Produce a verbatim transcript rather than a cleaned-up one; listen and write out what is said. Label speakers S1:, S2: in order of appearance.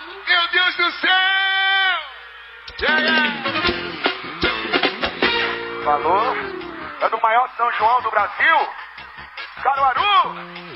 S1: Meu Deus do céu! Yeah. Falou? É do maior São João do Brasil? Caruaru!